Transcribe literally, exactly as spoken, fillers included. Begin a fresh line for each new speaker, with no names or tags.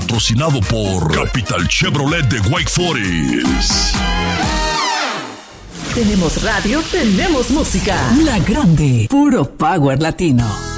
patrocinado por Capital Chevrolet de Wake Forest.
Tenemos radio, tenemos música. La Grande, puro power latino.